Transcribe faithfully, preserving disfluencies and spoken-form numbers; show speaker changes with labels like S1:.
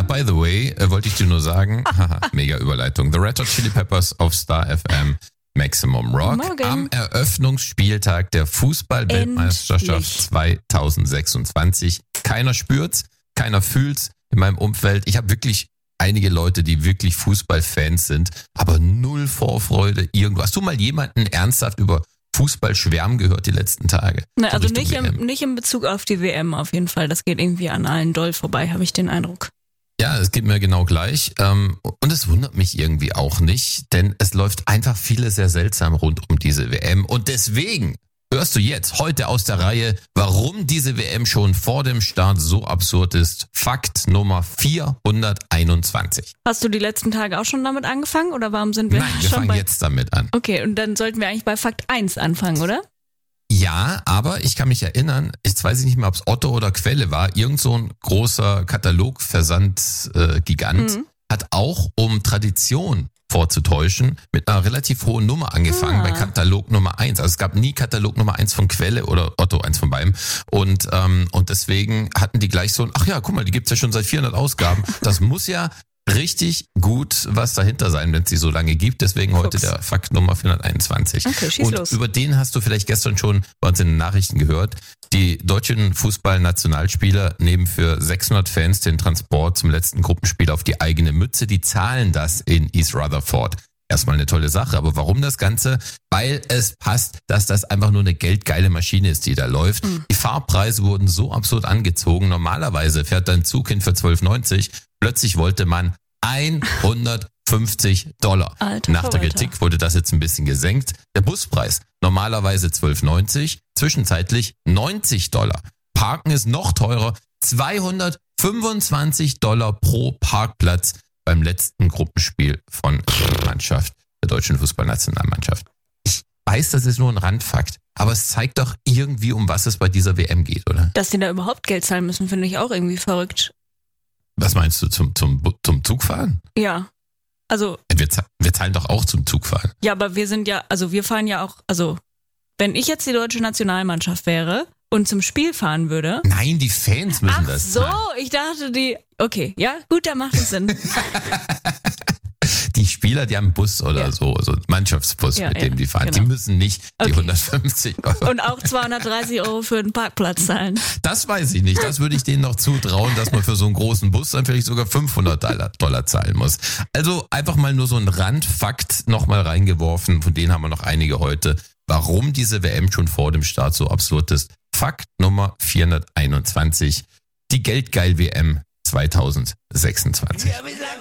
S1: Ja, by the way, äh, wollte ich dir nur sagen, haha, mega Überleitung. The Red Hot Chili Peppers auf Star F M Maximum Rock
S2: Morgen.
S1: am Eröffnungsspieltag der Fußball-Weltmeisterschaft zwanzig sechsundzwanzig. Keiner spürt's, keiner fühlt's in meinem Umfeld. Ich habe wirklich einige Leute, die wirklich Fußballfans sind, aber null Vorfreude irgendwo. Hast du mal jemanden ernsthaft über Fußball schwärmen gehört die letzten Tage?
S2: Ne,
S1: So
S2: also
S1: Richtung
S2: nicht
S1: W M.
S2: im, nicht in Bezug auf die W M auf jeden Fall. Das geht irgendwie an allen doll vorbei, habe ich den Eindruck.
S1: Ja, es geht mir genau gleich. Und es wundert mich irgendwie auch nicht, denn es läuft einfach vieles sehr seltsam rund um diese W M. Und deswegen hörst du jetzt heute aus der Reihe, warum diese W M schon vor dem Start so absurd ist. Fakt Nummer vierhunderteinundzwanzig.
S2: Hast du die letzten Tage auch schon damit angefangen oder warum sind wir
S1: Nein, wir
S2: schon
S1: fangen
S2: bei...
S1: jetzt damit an.
S2: Okay, und dann sollten wir eigentlich bei Fakt eins anfangen, oder?
S1: Ja, aber ich kann mich erinnern, jetzt weiß ich nicht mehr, ob es Otto oder Quelle war, irgend so ein großer Katalogversand-Gigant äh, mhm. hat auch, um Tradition vorzutäuschen, mit einer relativ hohen Nummer angefangen
S2: ah.
S1: bei Katalog Nummer eins. Also es gab nie Katalog Nummer eins von Quelle oder Otto, eins von beiden. Und ähm, und deswegen hatten die gleich so ein, ach ja, guck mal, die gibt's ja schon seit vierhundert Ausgaben. Das muss ja richtig gut was dahinter sein, wenn es sie so lange gibt. Deswegen heute
S2: Fuchs.
S1: der Fakt Nummer vierhunderteinundzwanzig.
S2: Okay, schieß
S1: Und
S2: los.
S1: über den hast du vielleicht gestern schon bei uns in den Nachrichten gehört. Die deutschen Fußballnationalspieler nehmen für sechshundert Fans den Transport zum letzten Gruppenspiel auf die eigene Mütze. Die zahlen das in East Rutherford. Erstmal eine tolle Sache, aber warum das Ganze? Weil es passt, dass das einfach nur eine geldgeile Maschine ist, die da läuft. Mhm. Die Fahrpreise wurden so absurd angezogen. Normalerweise fährt dein Zug hin für zwölf neunzig. Plötzlich wollte man hundertfünfzig Dollar.
S2: Alter
S1: Nach der
S2: Verwalter.
S1: Kritik wurde das jetzt ein bisschen gesenkt. Der Buspreis normalerweise zwölf neunzig, zwischenzeitlich neunzig Dollar. Parken ist noch teurer, zweihundertfünfundzwanzig Dollar pro Parkplatz beim letzten Gruppenspiel von der Mannschaft, der deutschen Fußballnationalmannschaft. Ich weiß, das ist nur ein Randfakt, aber es zeigt doch irgendwie, um was es bei dieser W M geht, oder?
S2: Dass die da überhaupt Geld zahlen müssen, finde ich auch irgendwie verrückt.
S1: Was meinst du, zum, zum, zum Zugfahren?
S2: Ja, also,
S1: Wir, za- wir zahlen doch auch zum Zugfahren.
S2: ja, aber wir sind ja, also wir fahren ja auch, also, wenn ich jetzt die deutsche Nationalmannschaft wäre und zum Spiel fahren würde.
S1: Nein, die Fans müssen
S2: Ach
S1: das
S2: so,
S1: zahlen.
S2: ich dachte die, okay, ja, gut, da macht es Sinn.
S1: Die Spieler, die haben einen Bus oder
S2: Ja.
S1: so, so einen Mannschaftsbus,
S2: Ja,
S1: mit
S2: ja,
S1: dem die fahren.
S2: genau.
S1: Die müssen nicht die
S2: Okay.
S1: hundertfünfzig Euro.
S2: Und auch zweihundertdreißig Euro für den Parkplatz zahlen.
S1: Das weiß ich nicht. Das würde ich denen noch zutrauen, dass man für so einen großen Bus dann vielleicht sogar fünfhundert Dollar, Dollar zahlen muss. Also einfach mal nur so ein Randfakt nochmal reingeworfen. Von denen haben wir noch einige heute. Warum diese W M schon vor dem Start so absurd ist. Fakt Nummer vierhunderteinundzwanzig. Die Geldgeil-W M zwanzig sechsundzwanzig.